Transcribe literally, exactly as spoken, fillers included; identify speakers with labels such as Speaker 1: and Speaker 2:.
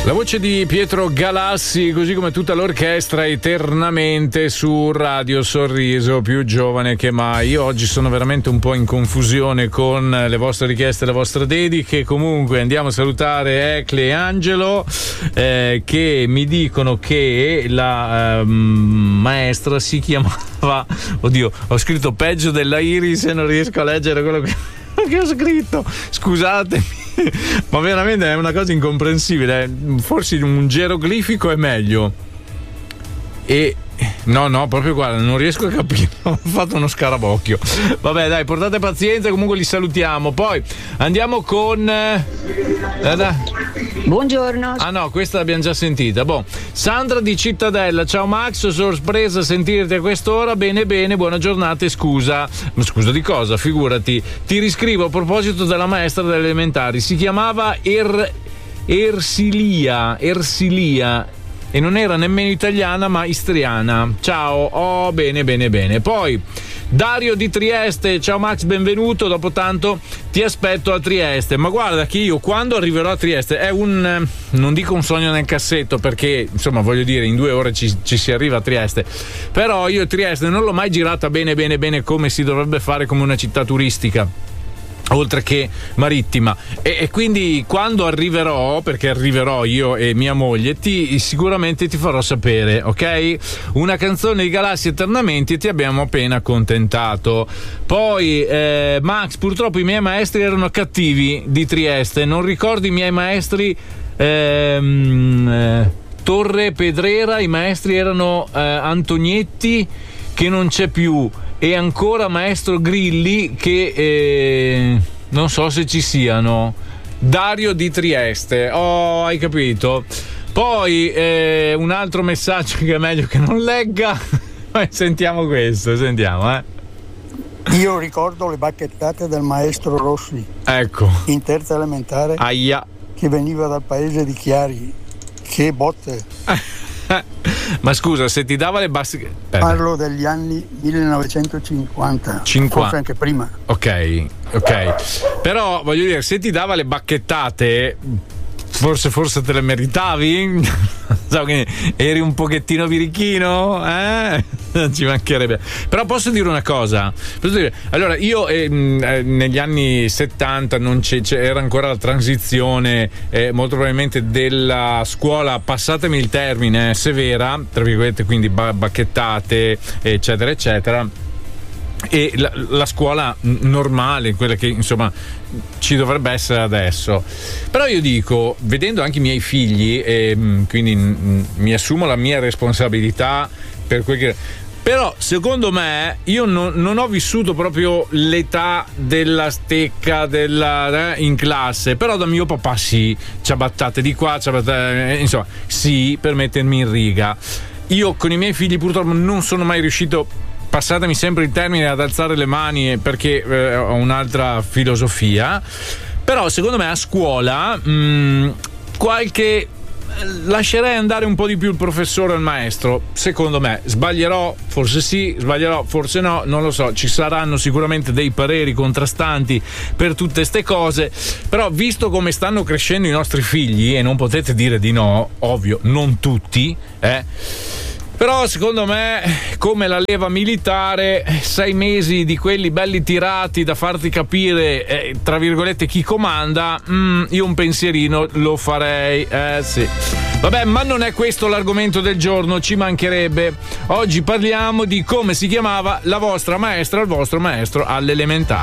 Speaker 1: La voce di Pietro Galassi, così come tutta l'orchestra, eternamente su Radio Sorriso, più giovane che mai. Io oggi sono veramente un po' in confusione con le vostre richieste e le vostre dediche. Comunque andiamo a salutare Ecle e Angelo, eh, che mi dicono che la eh, maestra si chiamava, oddio, ho scritto peggio della Iris e non riesco a leggere quello che, che ho scritto, scusatemi. Ma veramente è una cosa incomprensibile. Forse un geroglifico è meglio. E no, no, proprio guarda, non riesco a capire. Ho fatto uno scarabocchio. Vabbè, dai, portate pazienza, comunque li salutiamo. Poi andiamo con eh,
Speaker 2: buongiorno.
Speaker 1: Ah no, questa l'abbiamo già sentita. Boh. Sandra di Cittadella. Ciao Max, sorpresa sentirti a quest'ora. Bene bene, buona giornata e scusa. Ma scusa di cosa? Figurati. Ti riscrivo a proposito della maestra delle elementari. Si chiamava er, Ersilia Ersilia e non era nemmeno italiana ma istriana. Ciao. Oh, bene bene bene. Poi Dario di Trieste. Ciao Max, benvenuto. Dopo tanto ti aspetto a Trieste. Ma guarda che io quando arriverò a Trieste è un, non dico un sogno nel cassetto, perché insomma voglio dire in due ore ci, ci si arriva a Trieste, però io Trieste non l'ho mai girata bene bene bene come si dovrebbe fare, come una città turistica oltre che marittima, e, e quindi quando arriverò, perché arriverò io e mia moglie, ti sicuramente ti farò sapere, ok? Una canzone di Galassi eternamente e ti abbiamo appena accontentato. Poi eh, Max, purtroppo i miei maestri erano cattivi di Trieste, non ricordi i miei maestri ehm, eh, Torre Pedrera, i maestri erano eh, Antonietti, che non c'è più, e ancora maestro Grilli, che eh, non so se ci siano. Dario di Trieste. Oh, hai capito? Poi eh, un altro messaggio che è meglio che non legga. Sentiamo questo, sentiamo eh.
Speaker 3: Io ricordo le bacchettate del maestro Rossi,
Speaker 1: ecco,
Speaker 3: in terza elementare.
Speaker 1: Aia.
Speaker 3: Che veniva dal paese di Chiari. Che botte.
Speaker 1: Ma scusa, se ti dava le basse...
Speaker 3: Parlo degli anni millenovecentocinquanta,
Speaker 1: cinquanta
Speaker 3: forse anche prima.
Speaker 1: Ok, ok. Però voglio dire, se ti dava le bacchettate, forse forse te le meritavi? So che eri un pochettino birichino, eh? Non ci mancherebbe. Però posso dire una cosa, posso dire, allora io eh, negli anni settanta non c'è, c'era ancora la transizione eh, molto probabilmente della scuola, passatemi il termine, eh, severa, tra virgolette, quindi bacchettate eccetera eccetera, e la, la scuola normale, quella che insomma ci dovrebbe essere adesso. Però io dico, vedendo anche i miei figli, e quindi m, mi assumo la mia responsabilità per quel che... Però secondo me io non, non ho vissuto proprio l'età della stecca della, eh, in classe, però da mio papà sì, ciabattate di qua, ciabattate, eh, insomma sì, per mettermi in riga. Io con i miei figli purtroppo non sono mai riuscito, passatemi sempre il termine, ad alzare le mani, perché eh, ho un'altra filosofia. Però secondo me a scuola mh, qualche lascerei andare un po' di più il professore o il maestro, secondo me. Sbaglierò, forse sì, sbaglierò, forse no, non lo so, ci saranno sicuramente dei pareri contrastanti per tutte ste cose, però visto come stanno crescendo i nostri figli, e non potete dire di no, ovvio, non tutti, eh però secondo me, come la leva militare, sei mesi di quelli belli tirati da farti capire eh, tra virgolette chi comanda, mm, io un pensierino lo farei, eh sì. Vabbè, ma non è questo l'argomento del giorno, ci mancherebbe. Oggi parliamo di come si chiamava la vostra maestra, il vostro maestro all'elementare.